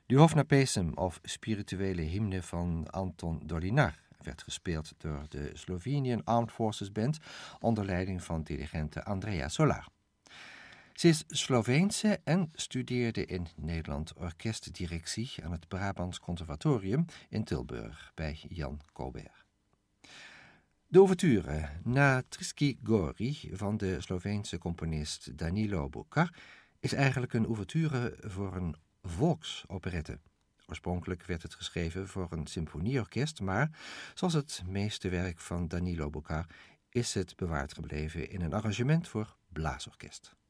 De Hofna Pesem, of spirituele hymne van Anton Dolinar, werd gespeeld door de Slovenian Armed Forces Band onder leiding van dirigente Andrea Solar. Ze is Sloveense en studeerde in Nederland orkestdirectie aan het Brabants Conservatorium in Tilburg bij Jan Colbert. De ouverture Na Trisky Gori van de Sloveense componist Danilo Bucar is eigenlijk een ouverture voor een volksoperette. Oorspronkelijk werd het geschreven voor een symfonieorkest, maar zoals het meeste werk van Danilo Bucar is het bewaard gebleven in een arrangement voor blaasorkest.